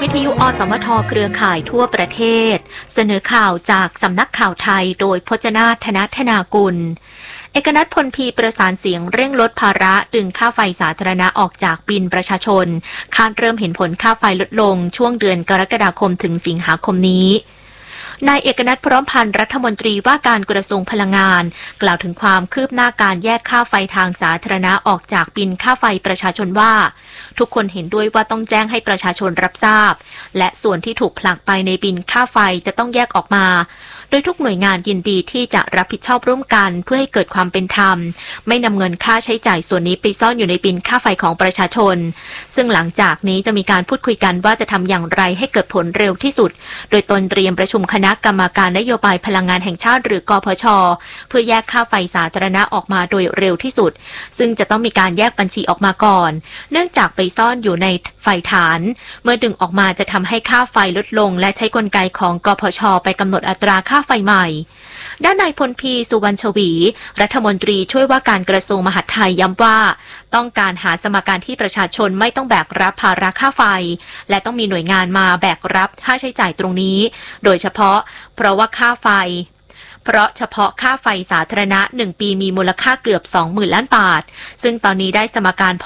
วิทยุอสมทเครือข่ายทั่วประเทศเสนอข่าวจากสำนักข่าวไทยโดยพจนาถ ธนธนากุลเอกนัท พลพีประสานเสียงเร่งลดภาระดึงค่าไฟสาธารณะออกจากบิลประชาชนคาดเริ่มเห็นผลค่าไฟลดลงช่วงเดือนกรกฎาคมถึงสิงหาคมนี้นายเอกนัท พร้อมพันธ์รัฐมนตรีว่าการกระทรวงพลังงานกล่าวถึงความคืบหน้าการแยกค่าไฟทางสาธารณะออกจากบิลค่าไฟประชาชนว่าทุกคนเห็นด้วยว่าต้องแจ้งให้ประชาชนรับทราบและส่วนที่ถูกผลักไปในบิลค่าไฟจะต้องแยกออกมาโดยทุกหน่วยงานยินดีที่จะรับผิดชอบร่วมกันเพื่อให้เกิดความเป็นธรรมไม่นำเงินค่าใช้จ่ายส่วนนี้ไปซ่อนอยู่ในบิลค่าไฟของประชาชนซึ่งหลังจากนี้จะมีการพูดคุยกันว่าจะทำอย่างไรให้เกิดผลเร็วที่สุดโดยตนเตรียมประชุมคณะกรรมการนโยบายพลังงานแห่งชาติหรือกพช.เพื่อแยกค่าไฟสาธารณะออกมาโดยเร็วที่สุดซึ่งจะต้องมีการแยกบัญชีออกมาก่อนเนื่องจากไปซ่อนอยู่ในไฟฐานเมื่อดึงออกมาจะทำให้ค่าไฟลดลงและใช้กลไกของกพช.ไปกำหนดอัตราค่าไฟใหม่ด้านนายพลพีสุวรรณชวีรัฐมนตรีช่วยว่าการกระทรวงมหาดไทยย้ำว่าต้องการหาสมการที่ประชาชนไม่ต้องแบกรับภาระค่าไฟและต้องมีหน่วยงานมาแบกรับค่าใช้จ่ายตรงนี้โดยเฉพาะเพราะเฉพาะค่าไฟสาธารณะ1 ปีมีมูลค่าเกือบ 20,000 ล้านบาทซึ่งตอนนี้ได้สมการ